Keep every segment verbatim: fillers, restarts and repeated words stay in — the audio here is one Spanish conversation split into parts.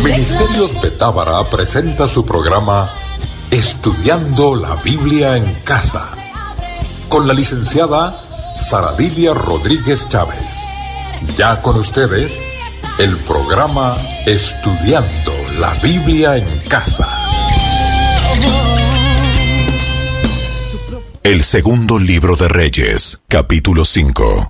Ministerios Betábara presenta su programa Estudiando la Biblia en Casa, con la licenciada Saradilia Rodríguez Chávez. Ya con ustedes, el programa Estudiando la Biblia en Casa. El segundo libro de Reyes, capítulo cinco.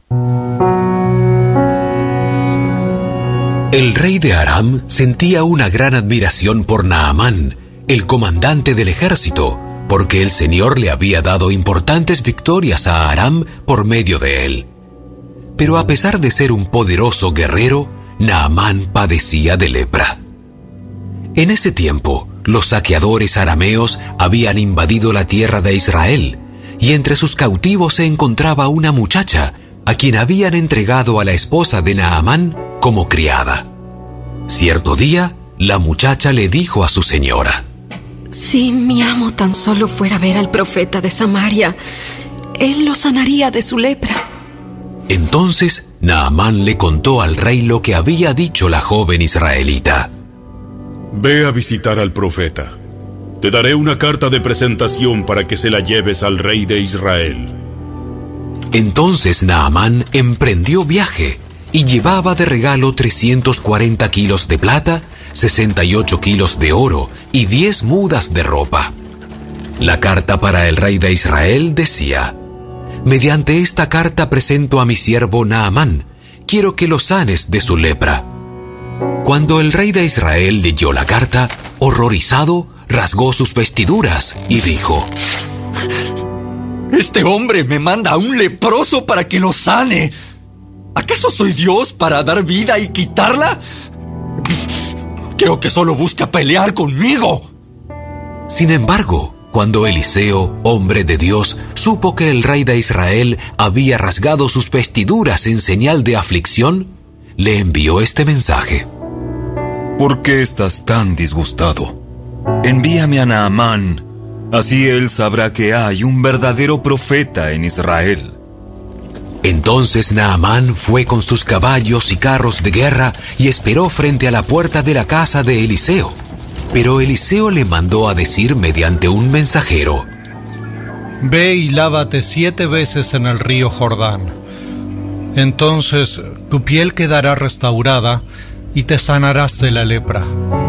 El rey de Aram sentía una gran admiración por Naamán, el comandante del ejército, porque el Señor le había dado importantes victorias a Aram por medio de él. Pero a pesar de ser un poderoso guerrero, Naamán padecía de lepra. En ese tiempo, los saqueadores arameos habían invadido la tierra de Israel, y entre sus cautivos se encontraba una muchacha, a quien habían entregado a la esposa de Naamán como criada. Cierto día, la muchacha le dijo a su señora: Si mi amo tan solo fuera a ver al profeta de Samaria, él lo sanaría de su lepra. Entonces, Naamán le contó al rey lo que había dicho la joven israelita. Ve a visitar al profeta. Te daré una carta de presentación para que se la lleves al rey de Israel. Entonces Naamán emprendió viaje y llevaba de regalo trescientos cuarenta kilos de plata, sesenta y ocho kilos de oro y diez mudas de ropa. La carta para el rey de Israel decía: Mediante esta carta presento a mi siervo Naamán. Quiero que lo sanes de su lepra. Cuando el rey de Israel leyó la carta, horrorizado, rasgó sus vestiduras y dijo: Este hombre me manda a un leproso para que lo sane. ¿Acaso soy Dios para dar vida y quitarla? Creo que solo busca pelear conmigo. Sin embargo, cuando Eliseo, hombre de Dios, supo que el rey de Israel había rasgado sus vestiduras en señal de aflicción, le envió este mensaje: ¿Por qué estás tan disgustado? Envíame a Naamán, así él sabrá que hay un verdadero profeta en Israel. Entonces Naamán fue con sus caballos y carros de guerra y esperó frente a la puerta de la casa de Eliseo. Pero Eliseo le mandó a decir mediante un mensajero: Ve y lávate siete veces en el río Jordán. Entonces tu piel quedará restaurada y te sanarás de la lepra.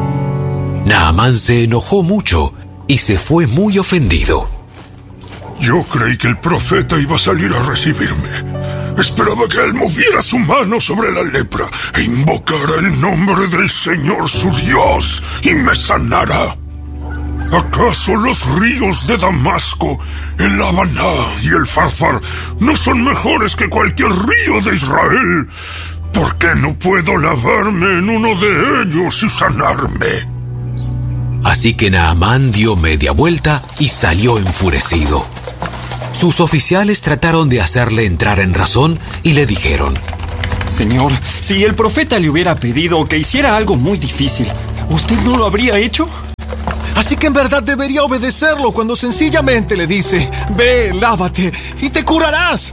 Naamán se enojó mucho y se fue muy ofendido. Yo creí que el profeta iba a salir a recibirme. Esperaba que él moviera su mano sobre la lepra e invocara el nombre del Señor su Dios y me sanara. ¿Acaso los ríos de Damasco, el Habaná y el Farfar no son mejores que cualquier río de Israel? ¿Por qué no puedo lavarme en uno de ellos y sanarme? Así que Naamán dio media vuelta y salió enfurecido. Sus oficiales trataron de hacerle entrar en razón y le dijeron: Señor, si el profeta le hubiera pedido que hiciera algo muy difícil, ¿usted no lo habría hecho? Así que en verdad debería obedecerlo cuando sencillamente le dice: Ve, lávate y te curarás.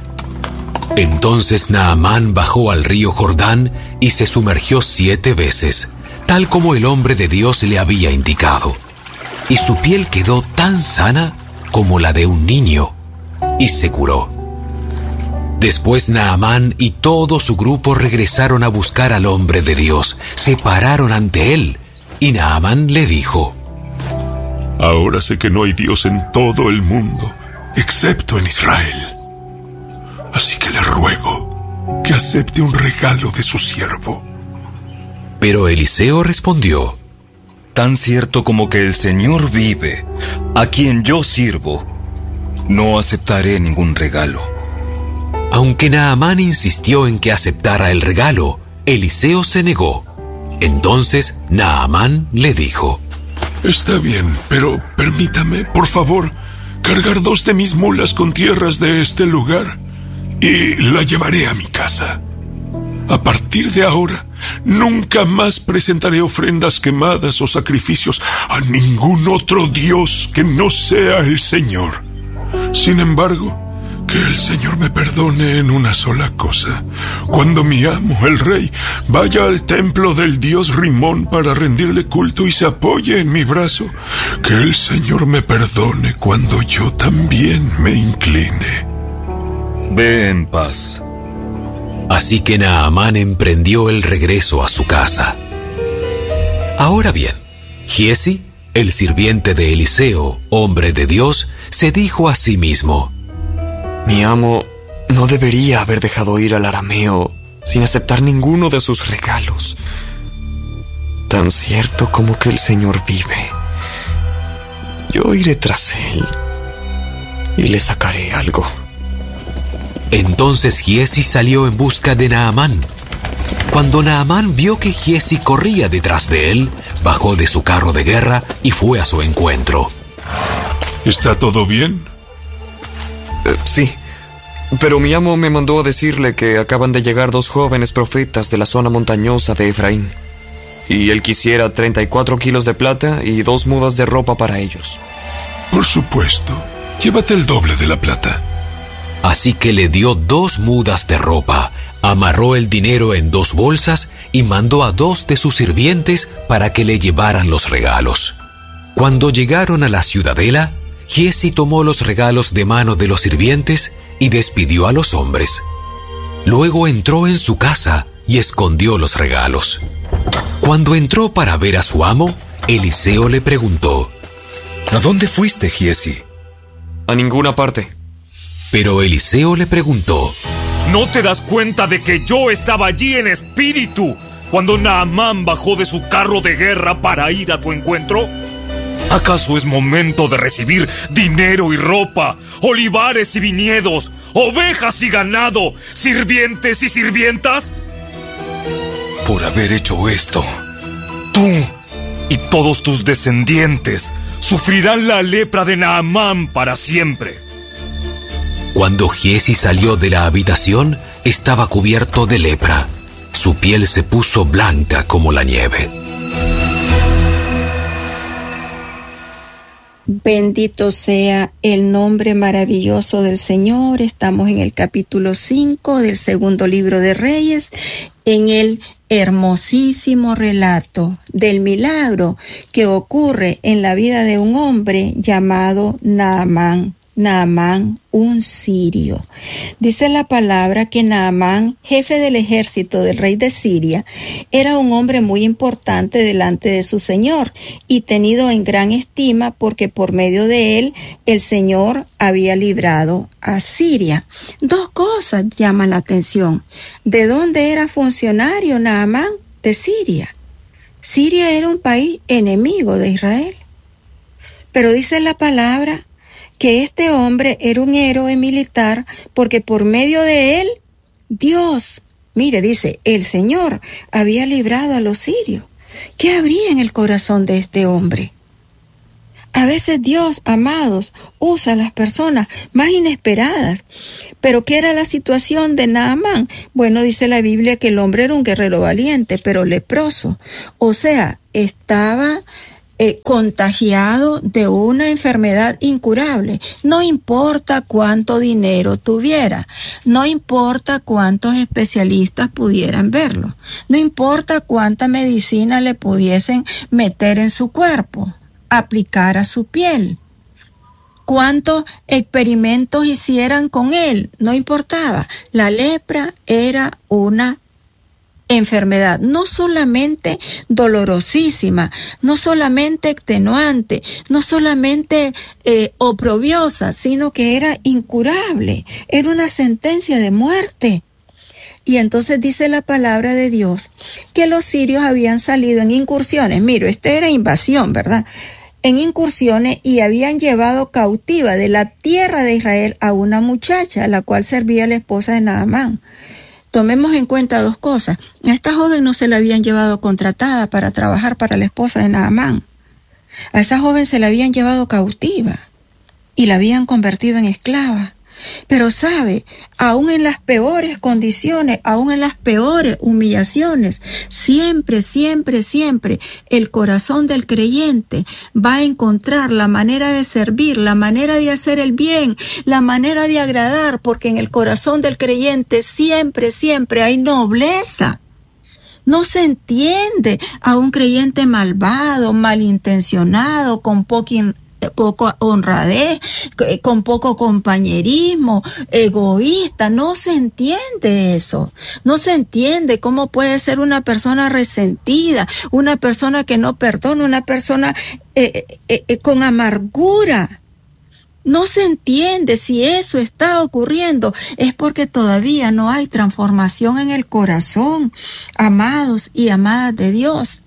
Entonces Naamán bajó al río Jordán y se sumergió siete veces, tal como el hombre de Dios le había indicado. Y su piel quedó tan sana como la de un niño, y se curó. Después Naamán y todo su grupo regresaron a buscar al hombre de Dios. Se pararon ante él, y Naamán le dijo: Ahora sé que no hay Dios en todo el mundo, excepto en Israel. Así que le ruego que acepte un regalo de su siervo. Pero Eliseo respondió: Tan cierto como que el Señor vive, a quien yo sirvo, no aceptaré ningún regalo. Aunque Naamán insistió en que aceptara el regalo, Eliseo se negó. Entonces Naamán le dijo: Está bien, pero permítame, por favor, cargar dos de mis mulas con tierras de este lugar y la llevaré a mi casa. A partir de ahora, nunca más presentaré ofrendas quemadas o sacrificios a ningún otro Dios que no sea el Señor. Sin embargo, Que el Señor me perdone en una sola cosa. Cuando mi amo, el rey, vaya al templo del dios Rimón para rendirle culto y se apoye en mi brazo, que el Señor me perdone cuando yo también me incline. Ve en paz. Así que Naamán emprendió el regreso a su casa. Ahora bien, Giezi, el sirviente de Eliseo, hombre de Dios, se dijo a sí mismo: Mi amo no debería haber dejado ir al arameo sin aceptar ninguno de sus regalos. Tan cierto como que el Señor vive, yo iré tras él y le sacaré algo. Entonces Giezi salió en busca de Naamán. Cuando Naamán vio que Giezi corría detrás de él, bajó de su carro de guerra y fue a su encuentro. ¿Está todo bien? Eh, sí, pero mi amo me mandó a decirle que acaban de llegar dos jóvenes profetas de la zona montañosa de Efraín, y él quisiera treinta y cuatro kilos de plata y dos mudas de ropa para ellos. Por supuesto, llévate el doble de la plata. Así que le dio dos mudas de ropa, amarró el dinero en dos bolsas y mandó a dos de sus sirvientes para que le llevaran los regalos. Cuando llegaron a la ciudadela, Giezi tomó los regalos de mano de los sirvientes y despidió a los hombres. Luego entró en su casa y escondió los regalos. Cuando entró para ver a su amo, Eliseo le preguntó: ¿A dónde fuiste, Giezi? A ninguna parte. Pero Eliseo le preguntó: ¿No te das cuenta de que yo estaba allí en espíritu cuando Naamán bajó de su carro de guerra para ir a tu encuentro? ¿Acaso es momento de recibir dinero y ropa, olivares y viñedos, ovejas y ganado, sirvientes y sirvientas? Por haber hecho esto, tú y todos tus descendientes sufrirán la lepra de Naamán para siempre. Cuando Giezi salió de la habitación, estaba cubierto de lepra. Su piel se puso blanca como la nieve. Bendito sea el nombre maravilloso del Señor. Estamos en el capítulo cinco del segundo libro de Reyes, en el hermosísimo relato del milagro que ocurre en la vida de un hombre llamado Naamán. Naamán, un sirio. Dice la palabra que Naamán, jefe del ejército del rey de Siria, era un hombre muy importante delante de su señor y tenido en gran estima porque por medio de él el Señor había librado a Siria. Dos cosas llaman la atención. ¿De dónde era funcionario Naamán? De Siria. Siria era un país enemigo de Israel. Pero dice la palabra que este hombre era un héroe militar porque por medio de él, Dios, mire, dice, el Señor había librado a los sirios. ¿Qué habría en el corazón de este hombre? A veces Dios, amados, usa a las personas más inesperadas. ¿Pero qué era la situación de Naamán? Bueno, dice la Biblia que el hombre era un guerrero valiente, pero leproso. O sea, estaba Eh, contagiado de una enfermedad incurable. No importa cuánto dinero tuviera, no importa cuántos especialistas pudieran verlo, no importa cuánta medicina le pudiesen meter en su cuerpo, aplicar a su piel, cuántos experimentos hicieran con él, no importaba. La lepra era una enfermedad, no solamente dolorosísima, no solamente extenuante, no solamente eh, oprobiosa, sino que era incurable, era una sentencia de muerte. Y entonces dice la palabra de Dios que los sirios habían salido en incursiones. Mira, esta era invasión, ¿verdad? En incursiones y habían llevado cautiva de la tierra de Israel a una muchacha, a la cual servía la esposa de Naamán. Tomemos en cuenta dos cosas. A esta joven no se la habían llevado contratada para trabajar para la esposa de Naamán. A esa joven se la habían llevado cautiva y la habían convertido en esclava. Pero sabe, aún en las peores condiciones, aún en las peores humillaciones, siempre, siempre, siempre el corazón del creyente va a encontrar la manera de servir, la manera de hacer el bien, la manera de agradar, porque en el corazón del creyente siempre, siempre hay nobleza. No se entiende a un creyente malvado, malintencionado, con poca poco honradez, con poco compañerismo, egoísta. No se entiende eso. No se entiende cómo puede ser una persona resentida, una persona que no perdona, una persona eh, eh, eh, con amargura. No se entiende. Si eso está ocurriendo, es porque todavía no hay transformación en el corazón, amados y amadas de Dios.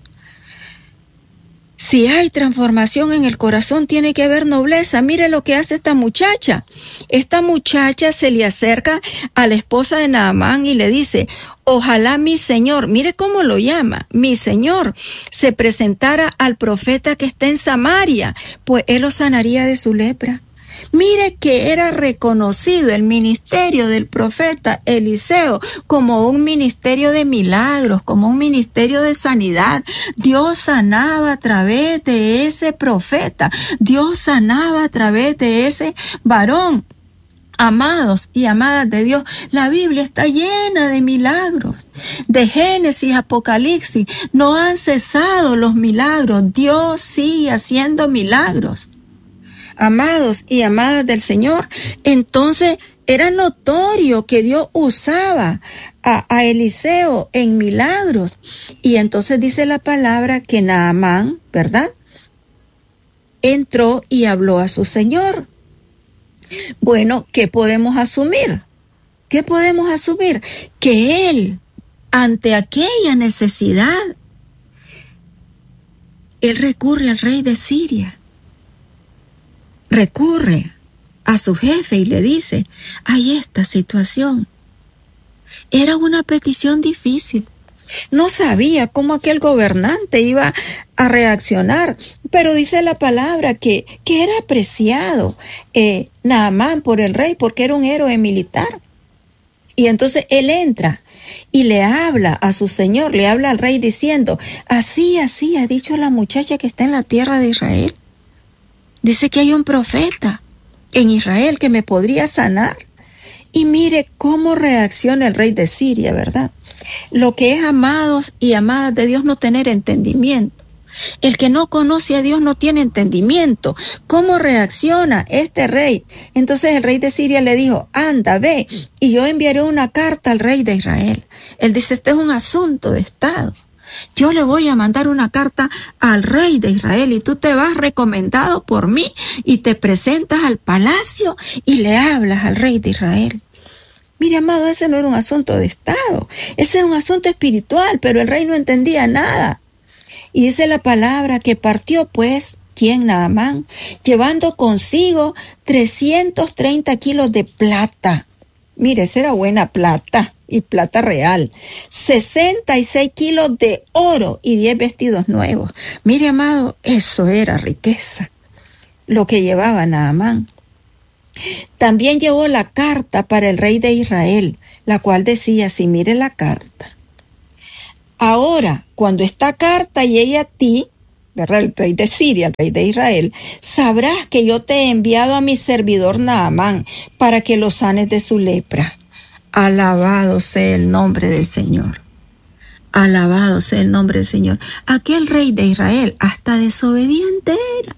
Si hay transformación en el corazón, tiene que haber nobleza. Mire lo que hace esta muchacha. Esta muchacha se le acerca a la esposa de Naamán y le dice: ojalá mi señor, mire cómo lo llama, mi señor, se presentara al profeta que está en Samaria, pues él lo sanaría de su lepra. Mire que era reconocido el ministerio del profeta Eliseo como un ministerio de milagros, como un ministerio de sanidad. Dios sanaba a través de ese profeta, Dios sanaba a través de ese varón. Amados y amadas de Dios, la Biblia está llena de milagros. De Génesis a Apocalipsis no han cesado los milagros. Dios sigue haciendo milagros. Amados y amadas del Señor, entonces era notorio que Dios usaba a, a Eliseo en milagros. Y entonces dice la palabra que Naamán, ¿verdad?, entró y habló a su señor. Bueno, ¿qué podemos asumir? ¿Qué podemos asumir? Que él, ante aquella necesidad, él recurre al rey de Siria. Recurre a su jefe y le dice: hay esta situación. Era una petición difícil. No sabía cómo aquel gobernante iba a reaccionar, pero dice la palabra que, que era apreciado eh, Naamán por el rey porque era un héroe militar. Y entonces él entra y le habla a su señor, le habla al rey diciendo: así, así ha dicho la muchacha que está en la tierra de Israel. Dice que hay un profeta en Israel que me podría sanar. Y mire cómo reacciona el rey de Siria, ¿verdad? Lo que es, amados y amadas de Dios, no tener entendimiento. El que no conoce a Dios no tiene entendimiento. ¿Cómo reacciona este rey? Entonces el rey de Siria le dijo: anda, ve, y yo enviaré una carta al rey de Israel. Él dice: este es un asunto de Estado. Yo le voy a mandar una carta al rey de Israel y tú te vas recomendado por mí y te presentas al palacio y le hablas al rey de Israel. Mire, amado, ese no era un asunto de Estado, ese era un asunto espiritual, pero el rey no entendía nada. Y dice la palabra que partió pues, ¿quién? Naamán, llevando consigo trescientos treinta kilos de plata. Mire, esa era buena plata. Y plata real, sesenta y seis kilos de oro y diez vestidos nuevos. Mire, amado, eso era riqueza, lo que llevaba Naamán. También llevó la carta para el rey de Israel, la cual decía así, mire la carta: ahora, cuando esta carta llegue a ti, ¿verdad?, el rey de Siria, el rey de Israel, sabrás que yo te he enviado a mi servidor Naamán para que lo sanes de su lepra. Alabado sea el nombre del Señor. Alabado sea el nombre del Señor. Aquel rey de Israel hasta desobediente era.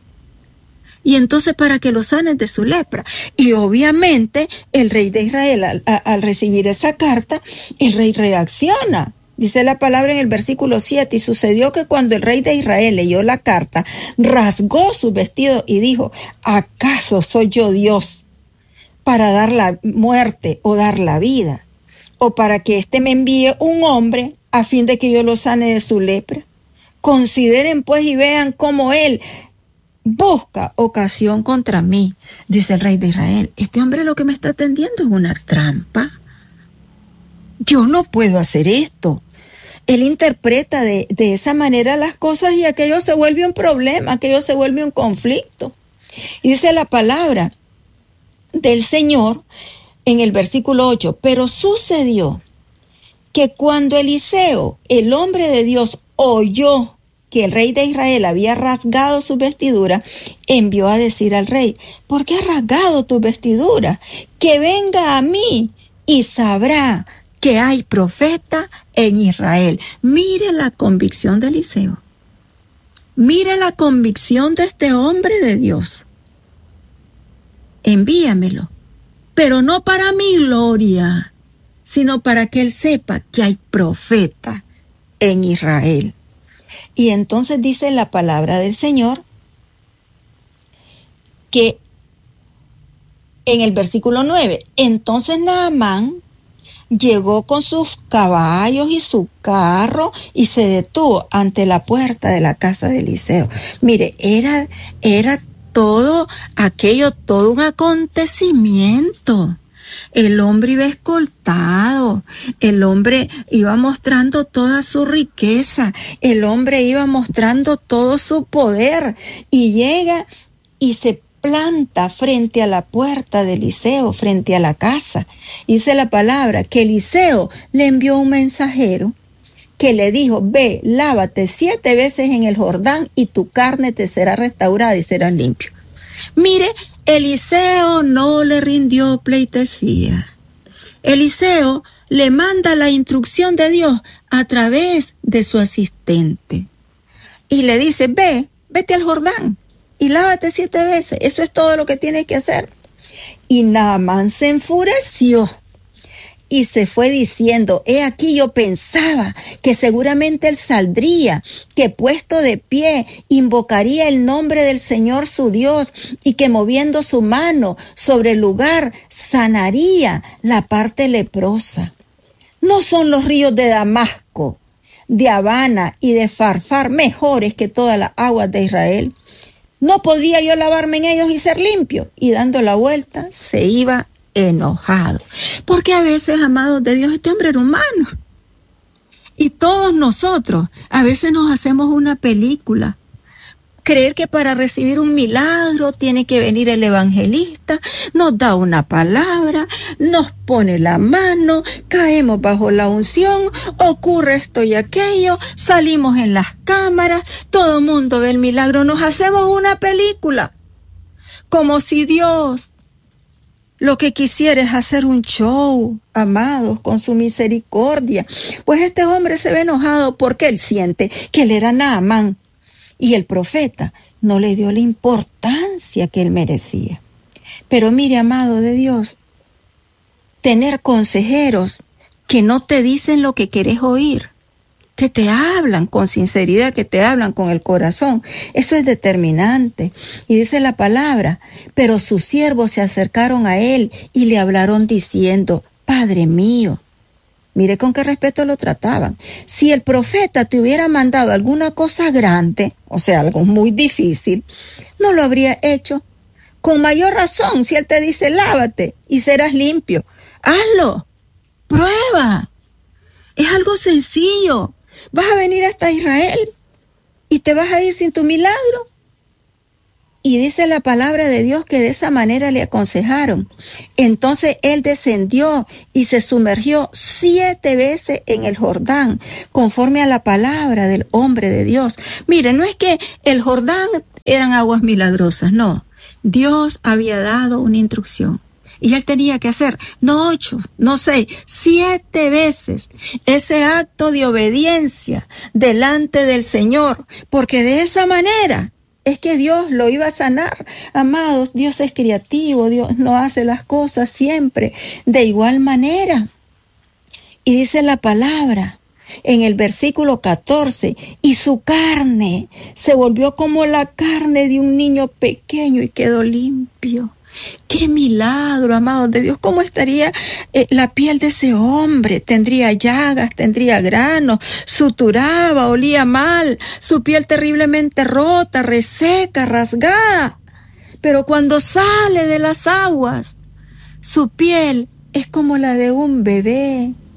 Y entonces para que lo sanen de su lepra. Y obviamente el rey de Israel al, a, al recibir esa carta, el rey reacciona. Dice la palabra en el versículo siete: y sucedió que cuando el rey de Israel leyó la carta, rasgó su vestido y dijo: ¿acaso soy yo Dios para dar la muerte o dar la vida? ¿O para que éste me envíe un hombre a fin de que yo lo sane de su lepra? Consideren pues y vean cómo él busca ocasión contra mí, dice el rey de Israel. Este hombre lo que me está tendiendo es una trampa. Yo no puedo hacer esto. Él interpreta de, de esa manera las cosas y aquello se vuelve un problema, aquello se vuelve un conflicto. Y dice la palabra del Señor en el versículo ocho. Pero sucedió que cuando Eliseo, el hombre de Dios, oyó que el rey de Israel había rasgado su vestidura, envió a decir al rey: ¿por qué has rasgado tu vestidura? Que venga a mí y sabrá que hay profeta en Israel. Mire la convicción de Eliseo. Mire la convicción de este hombre de Dios. Envíamelo, pero no para mi gloria, sino para que él sepa que hay profeta en Israel. Y entonces dice la palabra del Señor que en el versículo nueve, entonces Naamán llegó con sus caballos y su carro y se detuvo ante la puerta de la casa de Eliseo. Mire, era, era todo aquello, todo un acontecimiento. El hombre iba escoltado, el hombre iba mostrando toda su riqueza, el hombre iba mostrando todo su poder, y llega y se planta frente a la puerta de Eliseo, frente a la casa. Dice la palabra que Eliseo le envió un mensajero que le dijo: ve, lávate siete veces en el Jordán y tu carne te será restaurada y serás limpio. Mire, Eliseo no le rindió pleitesía. Eliseo le manda la instrucción de Dios a través de su asistente. Y le dice: ve, vete al Jordán y lávate siete veces. Eso es todo lo que tienes que hacer. Y Naamán se enfureció y se fue diciendo: he aquí, yo pensaba que seguramente él saldría, que puesto de pie invocaría el nombre del Señor su Dios, y que moviendo su mano sobre el lugar sanaría la parte leprosa. ¿No son los ríos de Damasco, de Habana y de Farfar mejores que todas las aguas de Israel? ¿No podría yo lavarme en ellos y ser limpio? Y dando la vuelta se iba enojado. Porque a veces, amados de Dios, este hombre era humano. Y todos nosotros a veces nos hacemos una película. Creer que para recibir un milagro tiene que venir el evangelista, nos da una palabra, nos pone la mano, caemos bajo la unción, ocurre esto y aquello, salimos en las cámaras, todo el mundo ve el milagro. Nos hacemos una película, como si Dios lo que quisiera es hacer un show, amados, con su misericordia. Pues este hombre se ve enojado porque él siente que él era Naamán y el profeta no le dio la importancia que él merecía. Pero mire, amado de Dios, tener consejeros que no te dicen lo que querés oír, que te hablan con sinceridad, que te hablan con el corazón, eso es determinante. Y dice la palabra: pero sus siervos se acercaron a él y le hablaron diciendo: Padre mío. Mire con qué respeto lo trataban. Si el profeta te hubiera mandado alguna cosa grande, o sea, algo muy difícil, no lo habría hecho. Con mayor razón, si él te dice: lávate y serás limpio, hazlo, prueba. Es algo sencillo. Vas a venir hasta Israel y te vas a ir sin tu milagro. Y dice la palabra de Dios que de esa manera le aconsejaron. Entonces él descendió y se sumergió siete veces en el Jordán, conforme a la palabra del hombre de Dios. Mire, no es que el Jordán eran aguas milagrosas, no. Dios había dado una instrucción. Y él tenía que hacer, no ocho, no seis, siete veces ese acto de obediencia delante del Señor, porque de esa manera es que Dios lo iba a sanar. Amados, Dios es creativo, Dios no hace las cosas siempre de igual manera. Y dice la palabra en el versículo catorce, y su carne se volvió como la carne de un niño pequeño y quedó limpio. ¡Qué milagro, amados de Dios! ¿Cómo estaría eh, la piel de ese hombre? Tendría llagas, tendría granos, suturaba, olía mal, su piel terriblemente rota, reseca, rasgada. Pero cuando sale de las aguas, su piel es como la de un bebé,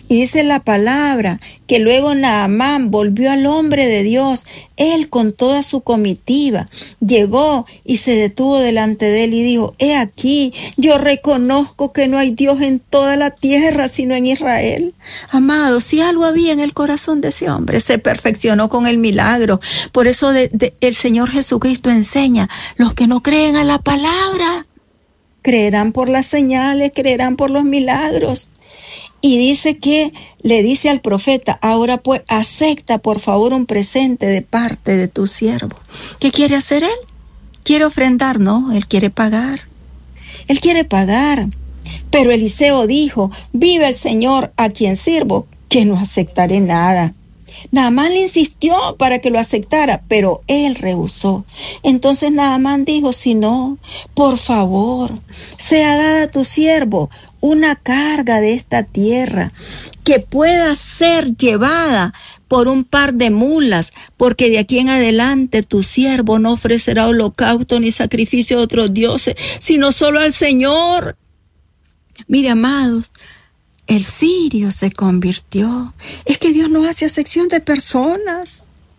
Y dice la palabra que luego Naamán volvió al hombre de Dios, él con toda su comitiva, llegó y se detuvo delante de él y dijo: he aquí, yo reconozco que no hay Dios en toda la tierra sino en Israel. Amado, si algo había en el corazón de ese hombre, se perfeccionó con el milagro. Por eso de, de, el Señor Jesucristo enseña: los que no creen a la palabra, creerán por las señales, creerán por los milagros. Y dice que le dice al profeta: ahora pues acepta por favor un presente de parte de tu siervo. ¿Qué quiere hacer él? ¿Quiere ofrendar? No, él quiere pagar. Él quiere pagar. Pero Eliseo dijo: vive el Señor a quien sirvo, que no aceptaré nada. Naamán le insistió para que lo aceptara, pero él rehusó. Entonces Naamán dijo: si no, por favor, sea dada a tu siervo una carga de esta tierra que pueda ser llevada por un par de mulas, porque de aquí en adelante tu siervo no ofrecerá holocausto ni sacrificio a otros dioses, sino solo al Señor. Mire, amados, el sirio se convirtió. Es que Dios no hace acepción de personas.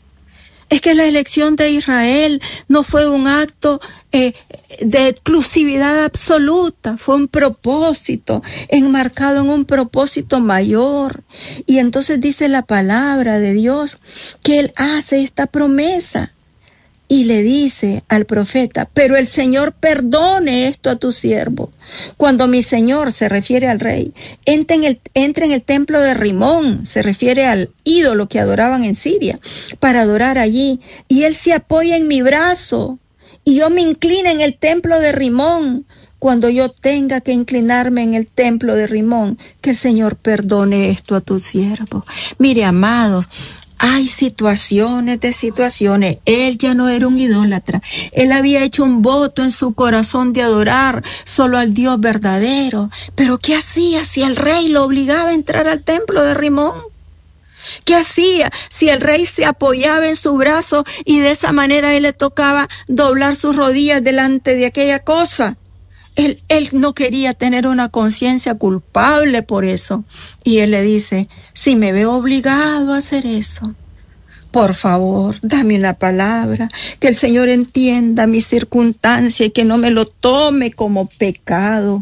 Es que la elección de Israel no fue un acto eh, de exclusividad absoluta, fue un propósito, enmarcado en un propósito mayor. Y entonces dice la palabra de Dios que Él hace esta promesa. Y le dice al profeta: pero el Señor perdone esto a tu siervo. Cuando mi Señor, se refiere al rey, entra en el, entra en el templo de Rimón, se refiere al ídolo que adoraban en Siria, para adorar allí. Y él se apoya en mi brazo, y yo me inclino en el templo de Rimón. Cuando yo tenga que inclinarme en el templo de Rimón, que el Señor perdone esto a tu siervo. Mire, amados, hay situaciones de situaciones. Él ya no era un idólatra. Él había hecho un voto en su corazón de adorar solo al Dios verdadero. Pero ¿qué hacía si el rey lo obligaba a entrar al templo de Rimón? ¿Qué hacía si el rey se apoyaba en su brazo y de esa manera él le tocaba doblar sus rodillas delante de aquella cosa? Él, él no quería tener una conciencia culpable por eso. Y él le dice: si me veo obligado a hacer eso, por favor, dame una palabra, que el Señor entienda mi circunstancia y que no me lo tome como pecado.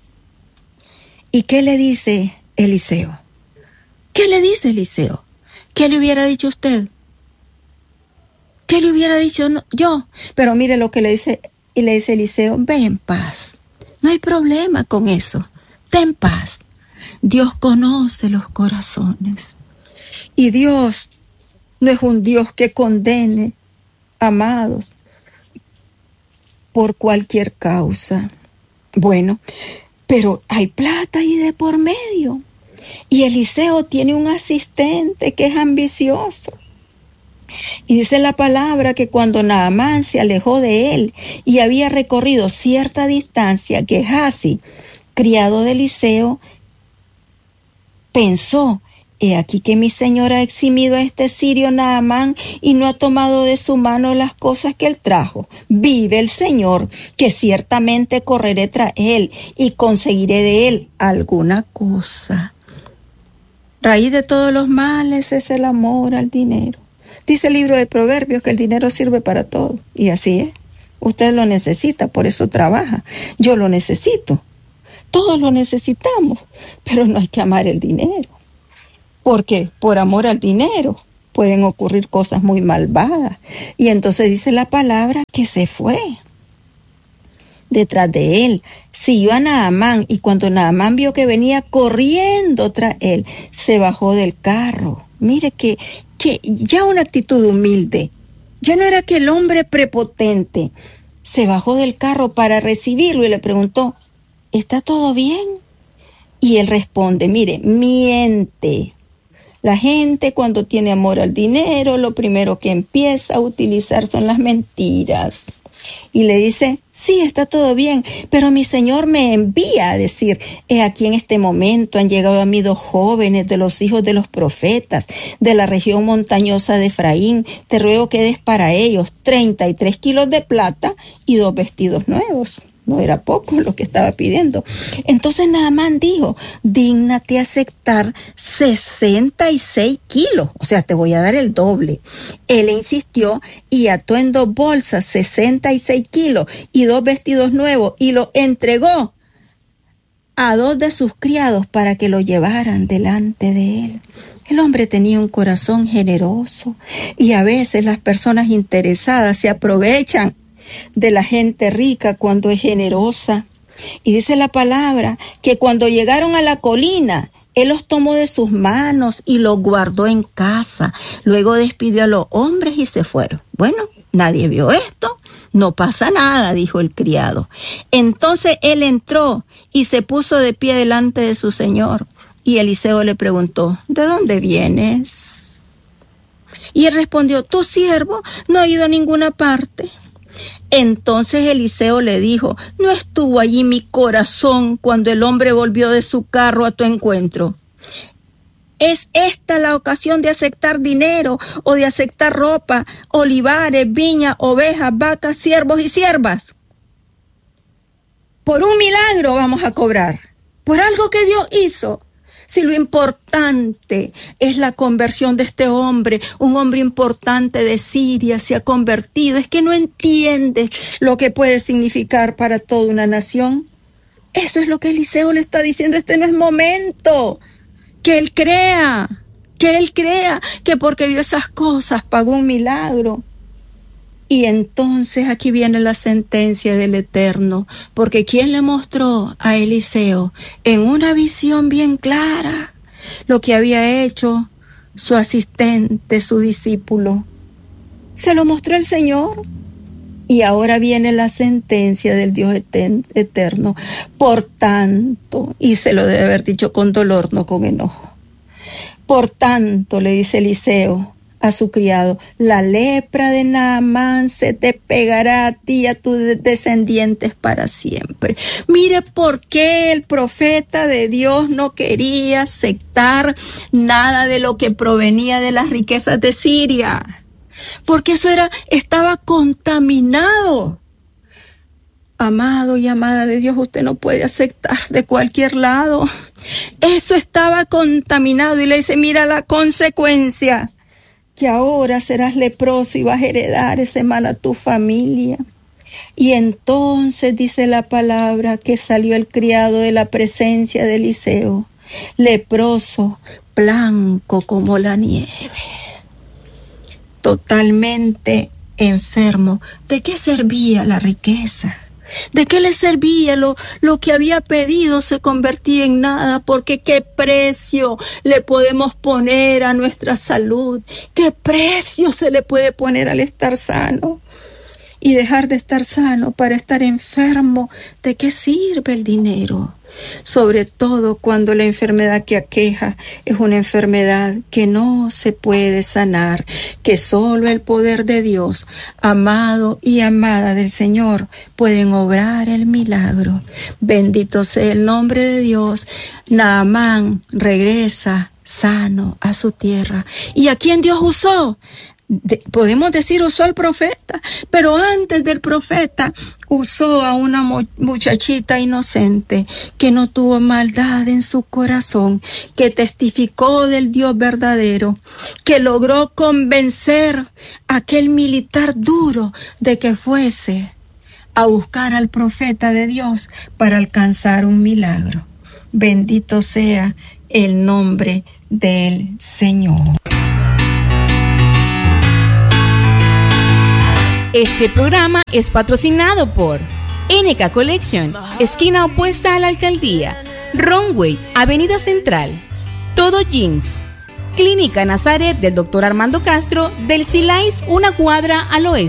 ¿Y qué le dice Eliseo? ¿Qué le dice Eliseo? ¿Qué le hubiera dicho usted? ¿Qué le hubiera dicho yo? Pero mire lo que le dice, y le dice Eliseo: ve en paz. No hay problema con eso. Ten paz. Dios conoce los corazones. Y Dios no es un Dios que condene, amados, por cualquier causa. Bueno, pero hay plata ahí de por medio. Y Eliseo tiene un asistente que es ambicioso. Y dice la palabra que cuando Naamán se alejó de él y había recorrido cierta distancia, Gehazi, criado de Eliseo, pensó: he aquí que mi señor ha eximido a este sirio Naamán y no ha tomado de su mano las cosas que él trajo. Vive el Señor, que ciertamente correré tras él y conseguiré de él alguna cosa. Raíz de todos los males es el amor al dinero. Dice el libro de Proverbios que el dinero sirve para todo. Y así es. Usted lo necesita, por eso trabaja. Yo lo necesito. Todos lo necesitamos. Pero no hay que amar el dinero. Porque por amor al dinero pueden ocurrir cosas muy malvadas. Y entonces dice la palabra que se fue detrás de él. Siguió a Naamán, y cuando Naamán vio que venía corriendo tras él, se bajó del carro. Mire que que ya una actitud humilde, ya no era aquel hombre prepotente. Se bajó del carro para recibirlo y le preguntó: ¿está todo bien? Y él responde: mire, miente. La gente, cuando tiene amor al dinero, lo primero que empieza a utilizar son las mentiras. Y le dice: sí, está todo bien, pero mi Señor me envía a decir: he aquí en este momento han llegado a mí dos jóvenes de los hijos de los profetas de la región montañosa de Efraín. Te ruego que des para ellos treinta y tres kilos de plata y dos vestidos nuevos. no era poco lo que estaba pidiendo. Entonces Naamán dijo, dígnate aceptar sesenta y seis kilos, o sea, te voy a dar el doble. Él insistió y ató en dos bolsas sesenta y seis kilos y dos vestidos nuevos y lo entregó a dos de sus criados para que lo llevaran delante de él. El hombre tenía un corazón generoso y a veces las personas interesadas se aprovechan de la gente rica cuando es generosa. Y dice la palabra que cuando llegaron a la colina, él los tomó de sus manos y los guardó en casa. Luego despidió a los hombres y se fueron. Bueno, nadie vio esto. No pasa nada, dijo el criado. Entonces él entró y se puso de pie delante de su señor. Y Eliseo le preguntó, ¿de dónde vienes? Y él respondió, tu siervo no ha ido a ninguna parte. Entonces Eliseo le dijo, ¿no estuvo allí mi corazón cuando el hombre volvió de su carro a tu encuentro? ¿Es esta la ocasión de aceptar dinero o de aceptar ropa, olivares, viñas, ovejas, vacas, siervos y siervas? Por un milagro vamos a cobrar, por algo que Dios hizo. Si lo importante es la conversión de este hombre, un hombre importante de Siria se ha convertido, es que no entiende lo que puede significar para toda una nación. Eso es lo que Eliseo le está diciendo, este no es momento. Que él crea, que él crea que porque dio esas cosas pagó un milagro. Y entonces aquí viene la sentencia del Eterno, porque ¿quién le mostró a Eliseo en una visión bien clara lo que había hecho su asistente, su discípulo? Se lo mostró el Señor. Y ahora viene la sentencia del Dios eterno. Por tanto, y se lo debe haber dicho con dolor, no con enojo. Por tanto, le dice Eliseo a su criado, la lepra de Naamán se te pegará a ti y a tus descendientes para siempre. Mire por qué el profeta de Dios no quería aceptar nada de lo que provenía de las riquezas de Siria. Porque eso era, estaba contaminado. Amado y amada de Dios, usted no puede aceptar de cualquier lado. Eso estaba contaminado y le dice, mira la consecuencia, que ahora serás leproso y vas a heredar ese mal a tu familia. Y entonces dice la palabra que salió el criado de la presencia de Eliseo, leproso, blanco como la nieve, totalmente enfermo. ¿De qué servía la riqueza? ¿De qué le servía lo, lo que había pedido? Se convertía en nada, porque ¿qué precio le podemos poner a nuestra salud? ¿Qué precio se le puede poner al estar sano? Y dejar de estar sano para estar enfermo, ¿de qué sirve el dinero? Sobre todo cuando la enfermedad que aqueja es una enfermedad que no se puede sanar, que solo el poder de Dios, amado y amada del Señor, pueden obrar el milagro. Bendito sea el nombre de Dios. Naamán regresa sano a su tierra. ¿Y a quién Dios usó? De, podemos decir usó al profeta, pero antes del profeta usó a una muchachita inocente que no tuvo maldad en su corazón, que testificó del Dios verdadero, que logró convencer a aquel militar duro de que fuese a buscar al profeta de Dios para alcanzar un milagro. Bendito sea el nombre del Señor. Este programa es patrocinado por N K Collection, esquina opuesta a la alcaldía, Runway, Avenida Central, Todo Jeans, Clínica Nazaret del doctor Armando Castro, del Silais, una cuadra al oeste.